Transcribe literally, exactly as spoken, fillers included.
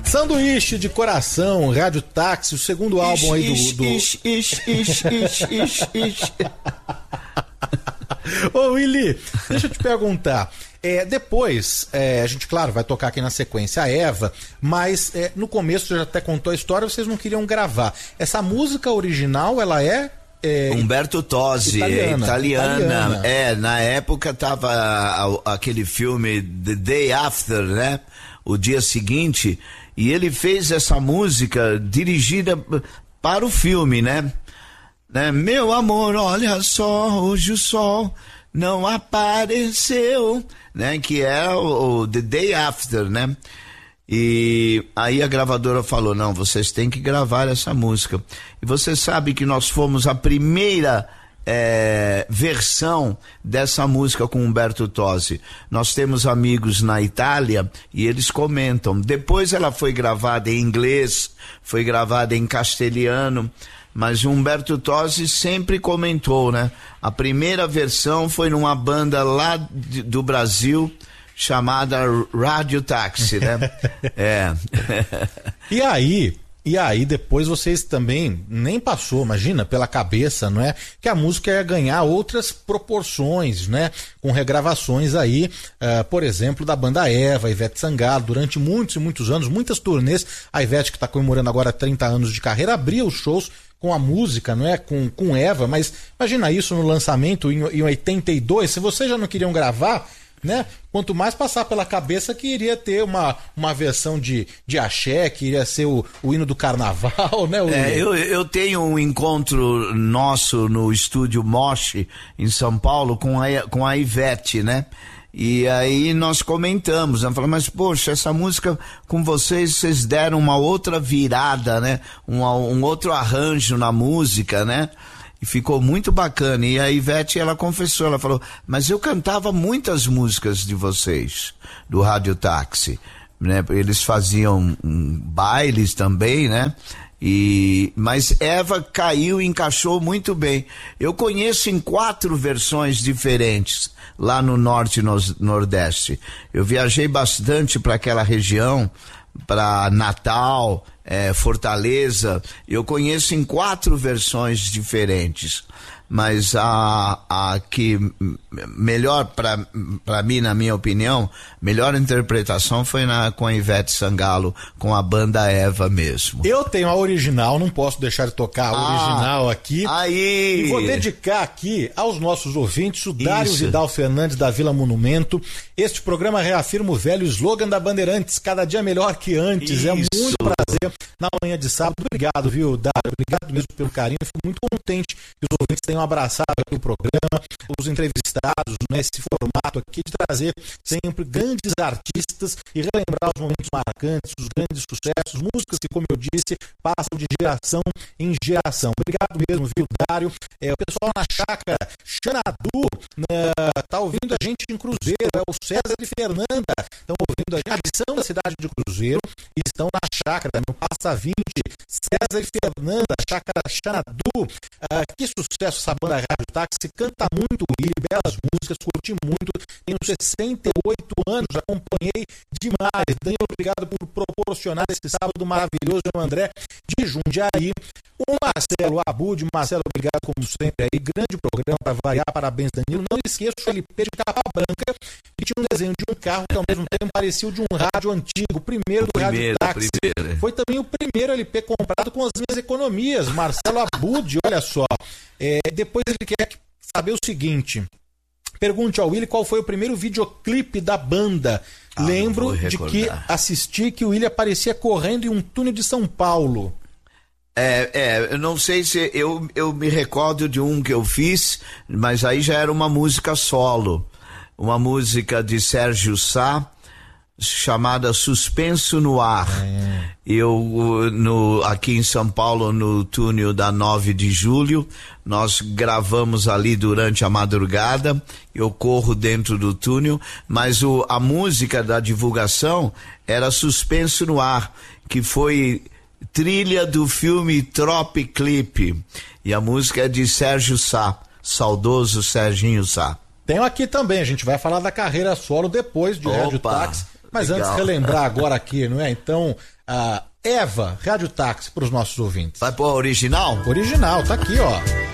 Sanduíche de Coração, Rádio Táxi, o segundo álbum aí do... do... Ixi, ixi, ixi, ixi, ixi, ixi. Ô Willy, deixa eu te perguntar, é, depois, é, a gente, claro, vai tocar aqui na sequência a Eva, mas é, no começo, você já até contou a história, vocês não queriam gravar. Essa música original, ela é... É, Umberto Tozzi, italiana, italiana. italiana. É, na época tava a, aquele filme The Day After, né? O dia seguinte, e ele fez essa música dirigida para o filme, né? né? Meu amor, olha só, hoje o sol não apareceu, né? Que é o, o The Day After, né? E aí a gravadora falou, não, vocês têm que gravar essa música. E você sabe que nós fomos a primeira é, versão dessa música com Umberto Tozzi. Nós temos amigos na Itália e eles comentam. Depois ela foi gravada em inglês, foi gravada em castelhano, mas o Umberto Tozzi sempre comentou, né? A primeira versão foi numa banda lá de, do Brasil, chamada Rádio Táxi, né? É. E aí, e aí depois vocês também, nem passou, imagina, pela cabeça, não é? Que a música ia ganhar outras proporções, né? Com regravações aí, uh, por exemplo, da banda Eva, Ivete Sangalo, durante muitos e muitos anos, muitas turnês. A Ivete, que está comemorando agora trinta anos de carreira, abria os shows com a música, não é? Com, com Eva, mas imagina isso no lançamento em, em oitenta e dois, se vocês já não queriam gravar, né? Quanto mais passar pela cabeça que iria ter uma, uma versão de, de axé, que iria ser o, o hino do carnaval, né? O... É, eu, eu tenho um encontro nosso no estúdio Moche, em São Paulo, com a, com a Ivete, né? E aí nós comentamos, né? Falamos, mas poxa, essa música com vocês, vocês deram uma outra virada, né? Um, um outro arranjo na música, né? E ficou muito bacana. E a Ivete, ela confessou, ela falou, mas eu cantava muitas músicas de vocês, do Rádio Táxi, né? Eles faziam um, bailes também, né? E, mas Eva caiu e encaixou muito bem. Eu conheço em quatro versões diferentes lá no Norte e no Nordeste. Eu viajei bastante para aquela região, para Natal, é, Fortaleza. Eu conheço em quatro versões diferentes, mas a, a que melhor para para mim, na minha opinião, melhor interpretação foi na, com a Ivete Sangalo, com a banda Eva mesmo. Eu tenho a original, não posso deixar de tocar a ah, original aqui. Aí. E vou dedicar aqui aos nossos ouvintes, o Dário Isso. Vidal Fernandes da Vila Monumento. Este programa reafirma o velho slogan da Bandeirantes, cada dia melhor que antes. Isso. É muito prazer na manhã de sábado. Obrigado, viu, Dário? Obrigado mesmo pelo carinho. Fico muito contente que os ouvintes tenham abraçado aqui o programa, os entrevistados, nesse formato aqui, de trazer sempre grandes artistas e relembrar os momentos marcantes, os grandes sucessos, músicas que, como eu disse, passam de geração em geração. Obrigado mesmo, viu, Dário? É, o pessoal na chácara Xanadu uh, tá ouvindo a gente em Cruzeiro, é o César e Fernanda, estão ouvindo a gente, a lição da cidade de Cruzeiro, e estão na chácara, no Passa vinte, César e Fernanda, chácara Xanadu. Uh, que sucesso essa banda Rádio Táxi, canta muito, Willy, belas músicas, curti muito, tenho sessenta e oito anos, acompanhei demais. Daniel, obrigado por proporcionar esse sábado maravilhoso, o André de Jundiaí, o Marcelo Abud. Marcelo, obrigado como sempre aí, grande programa para variar, parabéns, Danilo. Não esqueça o L P de capa branca, que tinha um desenho de um carro que ao mesmo tempo parecia o de um rádio antigo, o primeiro do primeiro, Rádio Táxi. Primeiro. Foi também o primeiro L P comprado com as minhas economias. Marcelo Abud, olha só. É, depois ele quer saber o seguinte: pergunte ao Willy qual foi o primeiro videoclipe da banda. Ah, Lembro de que assisti que o Willy aparecia correndo em um túnel de São Paulo. É, é, eu não sei se eu, eu me recordo de um que eu fiz, mas aí já era uma música solo, uma música de Sérgio Sá, chamada Suspenso no Ar. É. Eu, no, aqui em São Paulo, no túnel da nove de julho, nós gravamos ali durante a madrugada, eu corro dentro do túnel, mas o, a música da divulgação era Suspenso no Ar, que foi trilha do filme Trop Clip, e a música é de Sérgio Sá, saudoso Serginho Sá. Tenho aqui também, a gente vai falar da carreira solo depois de Rádio Táxi. Mas Legal. antes, relembrar agora aqui, não é? Então, a Eva, Rádio Táxi para os nossos ouvintes. Vai pôr a original? Original, tá aqui, ó.